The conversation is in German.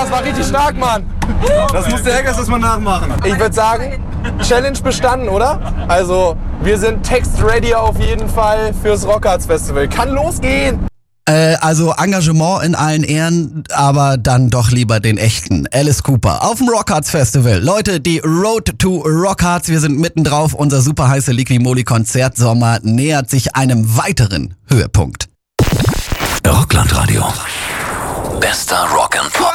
das war richtig stark, Mann. Das muss der Hackers erstmal nachmachen. Ich würde sagen, Challenge bestanden, oder? Also, wir sind text-ready auf jeden Fall fürs Rockharz Festival. Kann losgehen! Also Engagement in allen Ehren, aber dann doch lieber den echten Alice Cooper auf dem Rockharz Festival. Leute, die Road to Rockharz, wir sind mitten drauf. Unser super heiße Liqui-Moly Konzertsommer nähert sich einem weiteren Höhepunkt. Rockland Radio. Bester Rock and Pop.